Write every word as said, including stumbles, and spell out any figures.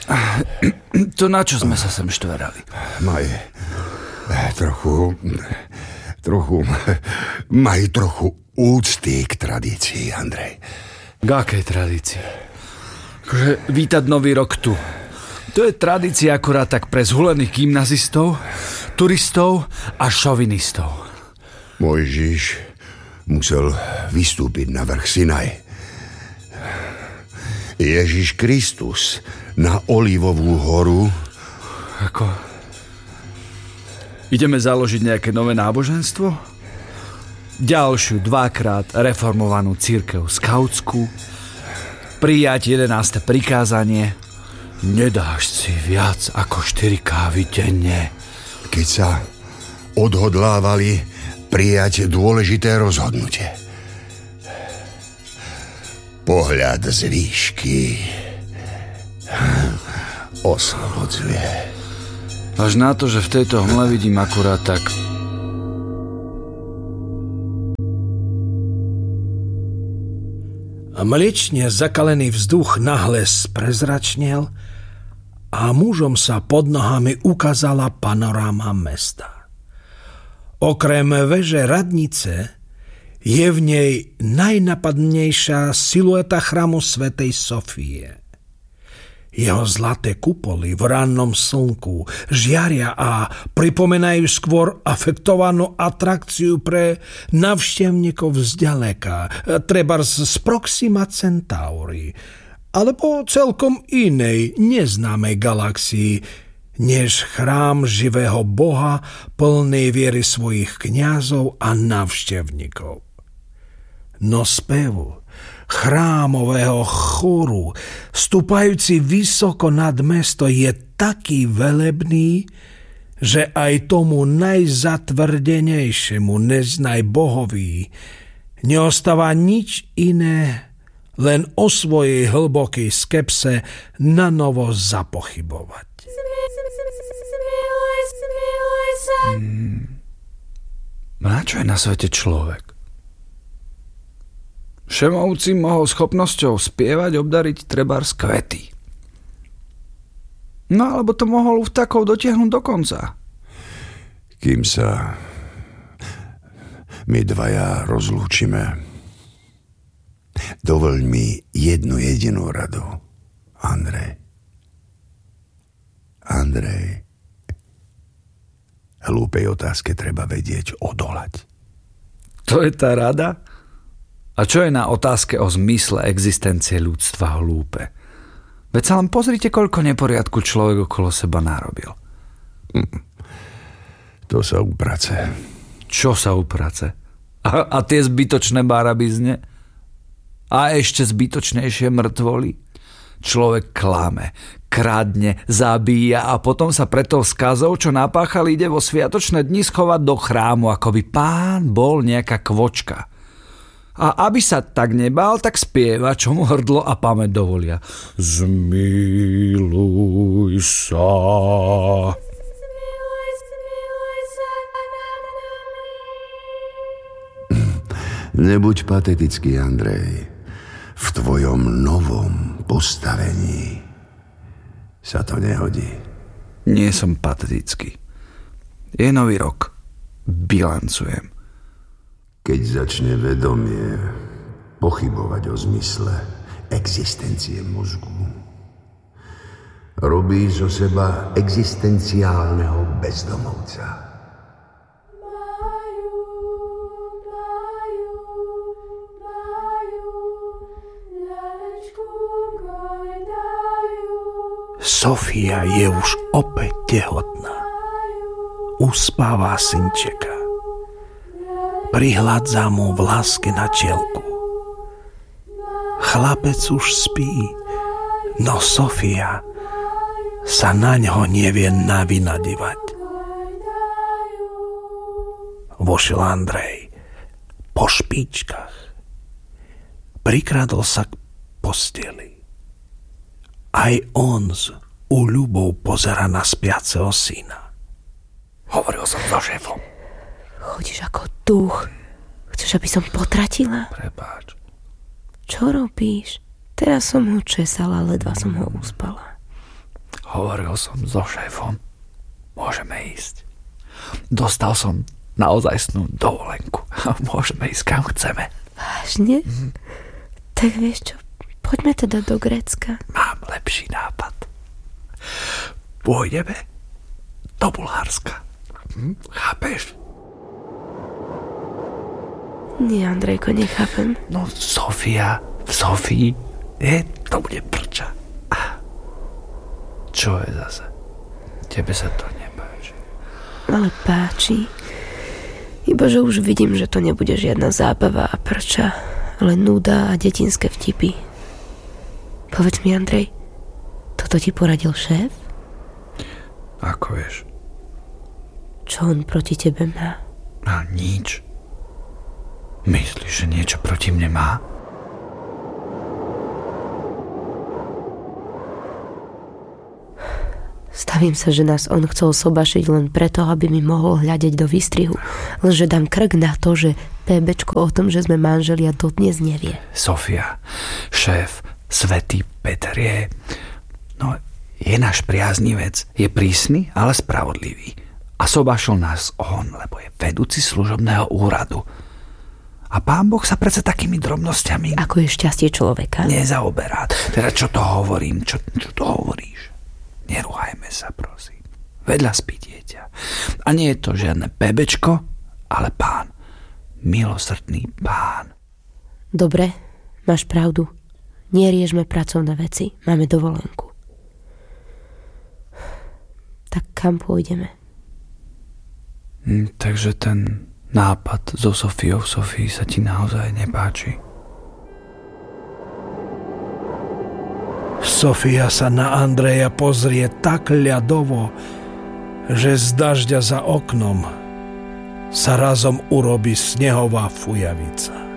To na čo sme sa sem štverali? Maj trochu... Trochu... Maj trochu úcty k tradícii, Andrej. K akej tradícii? Akože vítať nový rok tu. To je tradícia akurát tak pre zhulených gymnazistov, turistov a šovinistov. Mojžiš musel vystúpiť na vrch Sinaj. Ježiš Kristus na Olivovú horu. Ako? Ideme založiť nejaké nové náboženstvo? Ďalšiu dvakrát reformovanú cirkev skautskú? Prijať jedenáste prikázanie? Nedáš si viac ako štyri kávy denne. Keď sa odhodlávali prijať dôležité rozhodnutie. Pohľad z výšky oslobodzuje. Až na to, že v tejto hmle vidím akurát tak... A mliečne zakalený vzduch nahle sprezračnel a mužom sa pod nohami ukázala panoráma mesta. Okrem veže radnice je v nej najnapadnejšia silueta chrámu svätej Sofie. Jeho zlaté kupoly v rannom slnku žiaria a pripomenajú skôr afektovanú atrakciu pre navštevníkov zďaleka, trebárs z Proxima Centauri, alebo celkom inej neznámej galaxii, než chrám živého Boha plnej viery svojich kňazov a navštevníkov. No spevu chrámového chóru, stúpajúci vysoko nad mesto, je taký velebný, že aj tomu najzatvrdenejšiemu neznaj bohovi neostáva nič iné, len o svojej hlbokej skepse na novo zapochybovať. Hmm. Na čo je na svete človek? Všemovci mohol schopnosťou spievať obdariť trebárs kvety. No alebo to mohol vtákov dotiahnuť do konca. Kým sa my dvaja rozlúčime, dovoľ mi jednu jedinú radu, Andrej. Andrej, hlúpej otázke treba vedieť odolať. To je tá rada? A čo je na otázke o zmysle existencie ľudstva hlúpe? Veď sa len pozrite, koľko neporiadku človek okolo seba narobil. Hm. To sa uprace. Čo sa uprace? A, a tie zbytočné barabizne? A ešte zbytočnejšie mŕtvoly? Človek klame, kradne, zabíja a potom sa preto skazou, čo napáchal, ide vo sviatočné dni schovať do chrámu, ako by pán bol nejaká kvočka. A aby sa tak nebál, tak spieva, čo mu hrdlo a pamäť dovolia. Zmiluj sa. Nebuď patetický, Andrej. V tvojom novom postavení sa to nehodí. Nie som patetický. Je nový rok. Bilancujem. Keď začne vedomie pochybovať o zmysle existencie mozgu, robí zo seba existenciálneho bezdomovca. Sofia je už opäť tehotná. Uspáva synčeka. Prihľadzá mu vlásky na čielku. Chlapec už spí, no Sofia sa na ňo nevie navynadívať. Vošiel Andrej po špičkách. Prikradol sa k posteli. Aj on s úľubou pozerá na spiaceho syna. Hovoril som so šéfom. Chodíš ako duch. Chceš, aby som potratila? Prepáč. Čo robíš? Teraz som ho česala, ledva som ho uspala. Hovoril som so šéfom. Môžeme ísť. Dostal som naozajstnú dovolenku. Môžeme ísť kam chceme. Vážne? Mm. Tak vieš čo, poďme teda do Grécka. Mám lepší nápad. Pôjdeme do Bulharska. Hm? Chápeš? Nie, Andrejko, nechápem. No, Sofia, v Sofii, je, to bude prča. Čo je zase? Tebe sa to nepáči. Ale páči. Iba, že už vidím, že to nebude žiadna zábava a prča, ale nuda a detinské vtipy. Povedz mi, Andrej, toto ti poradil šéf? Ako vieš? Čo on proti tebe má? A nič. Myslíš, že niečo proti mne má? Stavím sa, že nás on chcel sobašiť len preto, aby mi mohol hľadieť do výstrihu. Lenže dám krk na to, že PBčko o tom, že sme manželia, dodnes nevie. Sofia, šéf, svätý Peter je... No, je náš priaznivec. Je prísny, ale spravodlivý. A sobašil nás on, lebo je vedúci služobného úradu. A pán Boh sa predsa takými drobnosťami... Ako je šťastie človeka? Nezaoberá. Teda čo to hovorím? Čo, čo to hovoríš? Neruhajme sa, prosím. Vedľa spí dieťa. A nie je to žiadne bebečko, ale pán. Milosrdný pán. Dobre, máš pravdu. Neriežme pracovné veci. Máme dovolenku. Tak kam pôjdeme? Hm, takže ten nápad so Sofiou v Sofii sa ti naozaj nepáči? Sofia sa na Andreja pozrie tak ľadovo, že z dažďa za oknom sa razom urobí snehová fujavica.